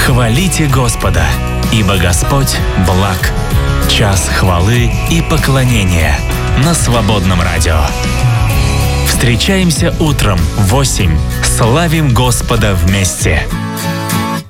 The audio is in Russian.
Хвалите Господа, ибо Господь благ. Час хвалы и поклонения на Свободном радио. Встречаемся утром в 8. Славим Господа вместе.